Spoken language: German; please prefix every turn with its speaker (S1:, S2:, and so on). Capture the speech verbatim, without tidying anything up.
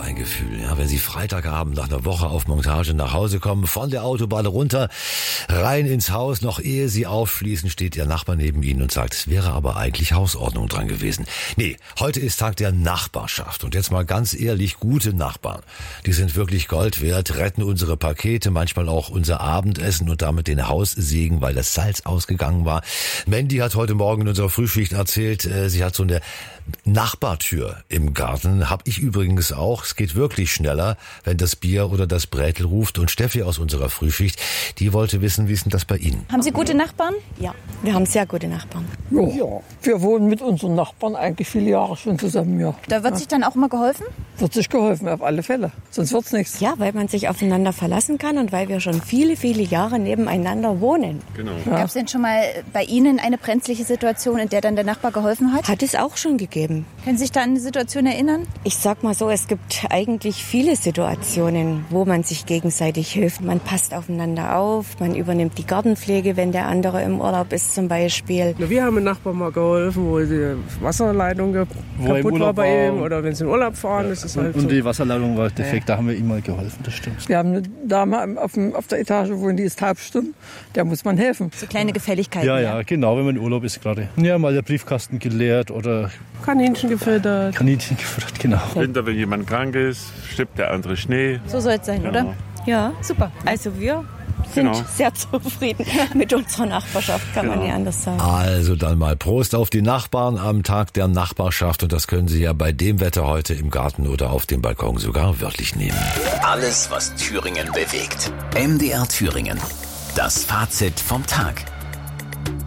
S1: ein Gefühl, ja, wenn Sie Freitagabend nach einer Woche auf Montage nach Hause kommen, von der Autobahn runter, rein ins Haus, noch ehe Sie aufschließen, steht Ihr Nachbar neben Ihnen und sagt, es wäre aber eigentlich Hausordnung dran gewesen. Nee, heute ist Tag der Nachbarschaft und jetzt mal ganz ehrlich, gute Nachbarn, die sind wirklich Gold wert, retten unsere Pakete, manchmal auch unser Abendessen und damit den Haussegen, weil das Salz ausgegangen war. Mandy hat heute Morgen in unserer Frühschicht erzählt, äh, sie hat so eine Nachbartür im Garten, hab ich übrigens auch. Es geht wirklich schneller, wenn das Bier oder das Brätel ruft. Und Steffi aus unserer Frühschicht, die wollte wissen, wie ist denn das bei Ihnen?
S2: Haben Sie gute Nachbarn?
S3: Ja, wir haben sehr gute Nachbarn.
S4: Ja, ja. Wir wohnen mit unseren Nachbarn eigentlich viele Jahre schon zusammen, ja.
S2: Da wird
S4: ja.
S2: sich dann auch immer geholfen?
S4: Wird sich geholfen, auf alle Fälle. Sonst wird's nichts.
S3: Ja, weil man sich aufeinander verlassen kann und weil wir schon viele, viele Jahre nebeneinander wohnen.
S5: Genau.
S2: Ja. Gab es denn schon mal bei Ihnen eine brenzliche Situation, in der dann der Nachbar geholfen hat?
S3: Hat es auch schon gegeben.
S2: Können Sie sich da an eine Situation erinnern?
S3: Ich sag mal so, es gibt eigentlich viele Situationen, wo man sich gegenseitig hilft. Man passt aufeinander auf, man übernimmt die Gartenpflege, wenn der andere im Urlaub ist zum Beispiel.
S6: Wir haben einem Nachbarn mal geholfen, wo die Wasserleitung kaputt war bei ihm oder wenn sie in Urlaub fahren. Ja. Das ist halt
S5: und
S6: so.
S5: Die Wasserleitung war defekt, da haben wir ihm mal geholfen, das stimmt.
S4: Wir haben eine Dame auf, dem, auf der Etage wohnen, die ist taubstumm, der muss man helfen.
S2: So kleine Gefälligkeiten.
S5: Ja, ja, genau, wenn man in Urlaub ist gerade. Ja, mal der Briefkasten geleert oder
S6: Kaninchen gefüttert.
S5: Kaninchen gefüttert, genau.
S7: Winter, wenn jemand krank ist, stippt der andere Schnee.
S2: So soll es sein,
S7: ja.
S2: oder?
S3: Ja,
S2: super.
S3: Also wir sind genau. sehr zufrieden mit unserer Nachbarschaft, kann genau. man nicht anders sagen.
S1: Also dann mal Prost auf die Nachbarn am Tag der Nachbarschaft. Und das können Sie ja bei dem Wetter heute im Garten oder auf dem Balkon sogar wörtlich nehmen.
S8: Alles, was Thüringen bewegt. M D R Thüringen. Das Fazit vom Tag.